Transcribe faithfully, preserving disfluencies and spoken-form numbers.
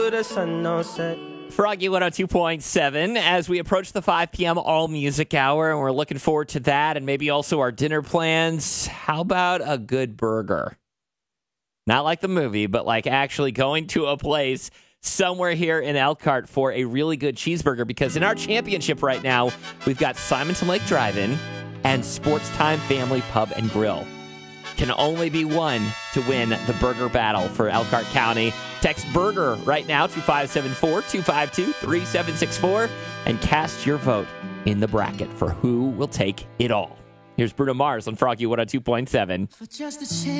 with the sun don't set. Froggy one oh two point seven as we approach the five p.m. All Music Hour, and we're looking forward to that and maybe also our dinner plans. How about a good burger? Not like the movie, but like actually going to a place somewhere here in Elkhart for a really good cheeseburger, because in our championship right now, we've got Simonton Lake Drive-In and Sports Time Family Pub and Grill. Can only be one to win the burger battle for Elkhart County. Text burger right now to five seven four, two five two, three seven six four and cast your vote in the bracket for who will take it all. Here's Bruno Mars on Froggy one oh two point seven. For just a chance.